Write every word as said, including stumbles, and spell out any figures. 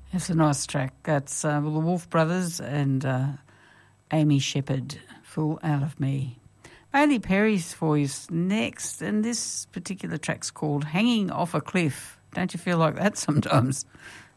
It's a nice track. That's uh, well, the Wolf Brothers and uh, Amy Shepherd, Fool Out of Me. Bailey Perry's for you next, and this particular track's called Hanging Off a Cliff. Don't you feel like that sometimes?